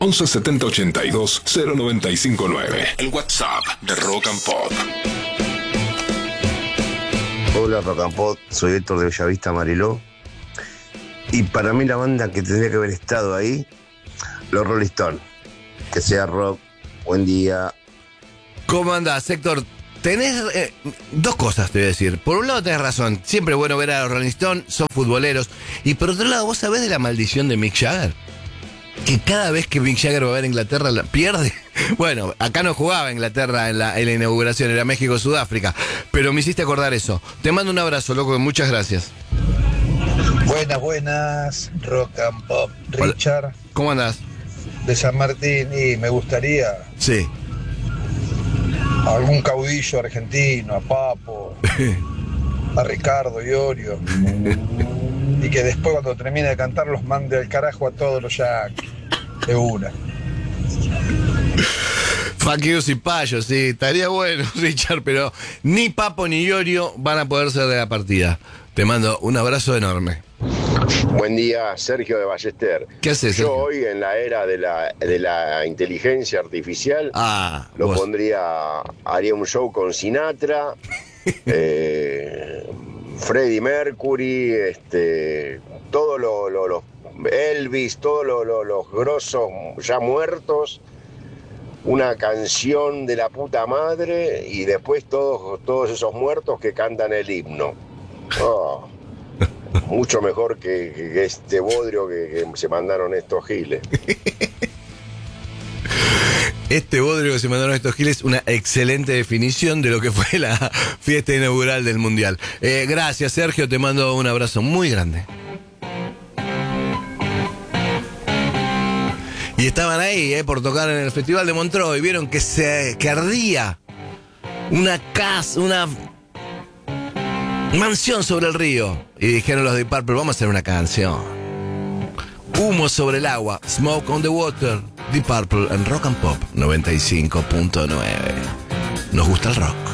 11 70 82 0959. El WhatsApp de Rock and Pop. Hola Rock and Pop, soy Héctor de Bellavista, Mariló. Y para mí la banda que tendría que haber estado ahí, los Rolling Stones. Que sea rock. Buen día. ¿Cómo andás, Héctor? Tenés dos cosas, te voy a decir. Por un lado tenés razón, siempre es bueno ver a los Rolling Stones, son futboleros. Y por otro lado, ¿vos sabés de la maldición de Mick Jagger? Que cada vez que Mick Jagger va a ver a Inglaterra, pierde. Bueno, acá no jugaba Inglaterra en la inauguración, era México-Sudáfrica. Pero me hiciste acordar eso. Te mando un abrazo, loco, muchas gracias. Buenas, Rock and Pop. Hola. Richard, ¿Cómo andás? de San Martín, y me gustaría Sí. algún caudillo argentino, a Papo, a Ricardo Iorio, y que después cuando termine de cantar los mande al carajo a todos los yankees, de una. Faquios y payos, sí, estaría bueno, Richard, pero ni Papo ni Iorio van a poder ser de la partida. Te mando un abrazo enorme. Buen día, Sergio de Ballester. ¿Qué haces, Yo Sergio? hoy, en la era de la inteligencia artificial, lo vos. pondría, haría un show con Sinatra, Freddie Mercury, todos los Elvis, todos los grosos ya muertos, una canción de la puta madre y después todos esos muertos que cantan el himno. Oh, mucho mejor que este bodrio que se mandaron estos giles. Este bodrio que se mandaron estos giles, una excelente definición de lo que fue la fiesta inaugural del Mundial. Gracias, Sergio, te mando un abrazo muy grande. Y estaban ahí, por tocar en el Festival de Montreux, y vieron que ardía una casa, una mansión sobre el río. Y dijeron los de Purple, vamos a hacer una canción. Humo sobre el agua, Smoke on the Water, Deep Purple en Rock and Pop 95.9. Nos gusta el rock.